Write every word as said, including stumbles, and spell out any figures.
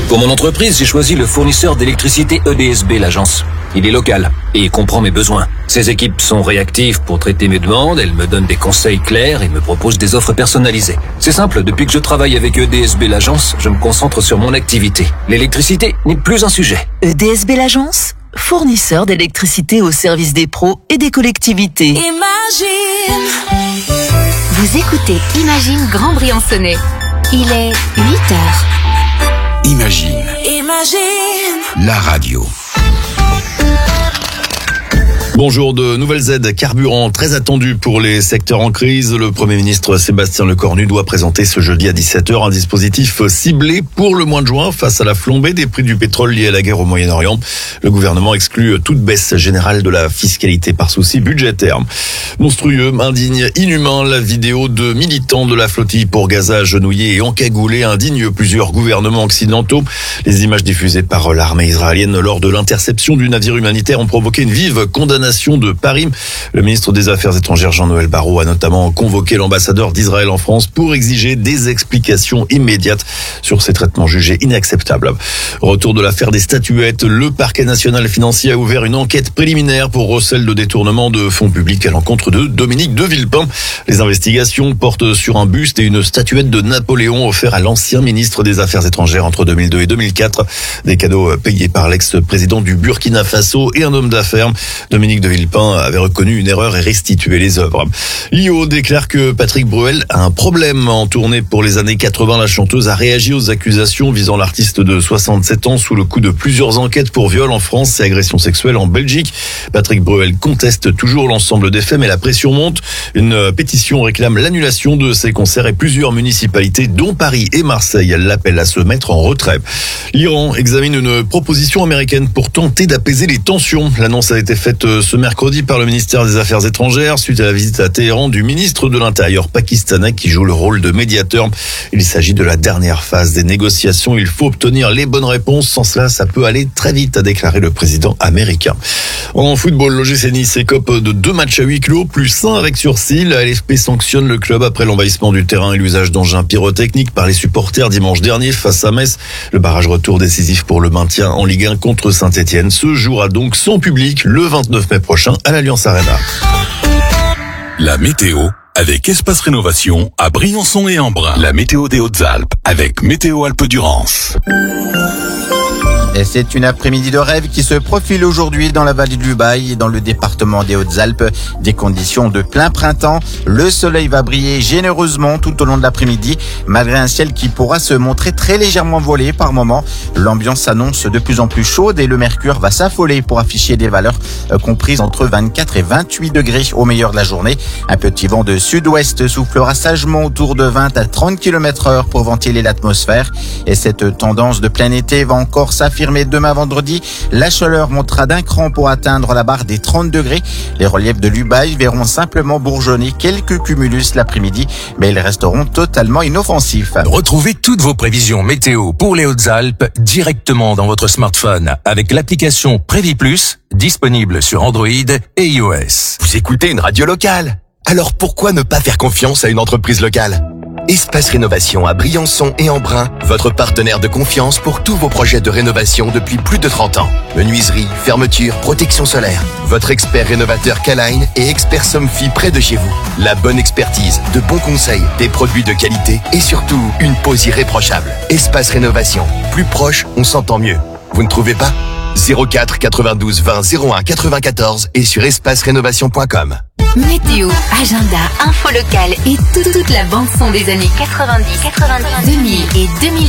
Pour mon entreprise, j'ai choisi le fournisseur d'électricité E D S B, l'agence. Il est local et il comprend mes besoins. Ses équipes sont réactives pour traiter mes demandes, elles me donnent des conseils clairs et me proposent des offres personnalisées. C'est simple, depuis que je travaille avec E D S B, l'agence, je me concentre sur mon activité. L'électricité n'est plus un sujet. E D S B, l'agence, fournisseur d'électricité au service des pros et des collectivités. Imagine. Vous écoutez Imagine Grand Briançonnais. Il est huit heures. Imagine. Imagine. La radio. Bonjour, de nouvelles aides carburant très attendues pour les secteurs en crise. Le Premier ministre Sébastien Lecornu doit présenter ce jeudi à dix-sept heures un dispositif ciblé pour le mois de juin face à la flambée des prix du pétrole liée à la guerre au Moyen-Orient. Le gouvernement exclut toute baisse générale de la fiscalité par souci budgétaire. Monstrueux, indigne, inhumain, la vidéo de militants de la flottille pour Gaza agenouillés et encagoulés indigne plusieurs gouvernements occidentaux. Les images diffusées par l'armée israélienne lors de l'interception du navire humanitaire ont provoqué une vive condamnation de Paris. Le ministre des Affaires étrangères Jean-Noël Barrot a notamment convoqué l'ambassadeur d'Israël en France pour exiger des explications immédiates sur ces traitements jugés inacceptables. Retour de l'affaire des statuettes, le parquet national financier a ouvert une enquête préliminaire pour recel de détournement de fonds publics à l'encontre de Dominique de Villepin. Les investigations portent sur un buste et une statuette de Napoléon offert à l'ancien ministre des Affaires étrangères entre deux mille deux et deux mille quatre. Des cadeaux payés par l'ex-président du Burkina Faso et un homme d'affaires. Dominique de Villepin avait reconnu une erreur et restitué les œuvres. L'I O déclare que Patrick Bruel a un problème. En tournée pour les années quatre-vingts, la chanteuse a réagi aux accusations visant l'artiste de soixante-sept ans sous le coup de plusieurs enquêtes pour viol en France et agression sexuelle en Belgique. Patrick Bruel conteste toujours l'ensemble des faits, mais la pression monte. Une pétition réclame l'annulation de ses concerts et plusieurs municipalités, dont Paris et Marseille, l'appellent à se mettre en retrait. L'Iran examine une proposition américaine pour tenter d'apaiser les tensions. L'annonce a été faite ce mercredi par le ministère des Affaires étrangères suite à la visite à Téhéran du ministre de l'Intérieur pakistanais qui joue le rôle de médiateur. Il s'agit de la dernière phase des négociations. Il faut obtenir les bonnes réponses. Sans cela, ça peut aller très vite, a déclaré le président américain. En football, l'O G C Nice écope de deux matchs à huis clos, plus un avec sursis. La L F P sanctionne le club après l'envahissement du terrain et l'usage d'engins pyrotechniques par les supporters dimanche dernier face à Metz. Le barrage retour décisif pour le maintien en Ligue un contre Saint-Etienne se jouera donc sans public le vingt-neuf mai prochain à l'Allianz Arena. La météo avec Espace Rénovation à Briançon et Embrun. La météo des Hautes-Alpes avec Météo Alpes-Durance. Et c'est une après-midi de rêve qui se profile aujourd'hui dans la vallée du Bail et dans le département des Hautes-Alpes. Des conditions de plein printemps. Le soleil va briller généreusement tout au long de l'après-midi, malgré un ciel qui pourra se montrer très légèrement voilé par moments. L'ambiance s'annonce de plus en plus chaude et le mercure va s'affoler pour afficher des valeurs comprises entre vingt-quatre et vingt-huit degrés au meilleur de la journée. Un petit vent de sud-ouest soufflera sagement autour de vingt à trente kilomètres heure pour ventiler l'atmosphère. Et cette tendance de plein été va encore s'affirmer demain vendredi. La chaleur montera d'un cran pour atteindre la barre des trente degrés. Les reliefs de l'Ubaye verront simplement bourgeonner quelques cumulus l'après-midi, mais ils resteront totalement inoffensifs. Retrouvez toutes vos prévisions météo pour les Hautes-Alpes directement dans votre smartphone avec l'application Prévi Plus, disponible sur Android et iOS. Vous écoutez une radio locale, alors pourquoi ne pas faire confiance à une entreprise locale ? Espace Rénovation à Briançon et Embrun, votre partenaire de confiance pour tous vos projets de rénovation depuis plus de trente ans. Menuiserie, fermeture, protection solaire. Votre expert rénovateur K-Line et expert Somfy près de chez vous. La bonne expertise, de bons conseils, des produits de qualité et surtout une pose irréprochable. Espace Rénovation. Plus proche, on s'entend mieux. Vous ne trouvez pas ? zéro quatre quatre-vingt-douze vingt zéro un quatre-vingt-quatorze et sur espace rénovation point com. Météo, agenda, info locale et toute, toute la bande son des années quatre-vingt-dix, quatre-vingt-dix, deux mille et deux mille.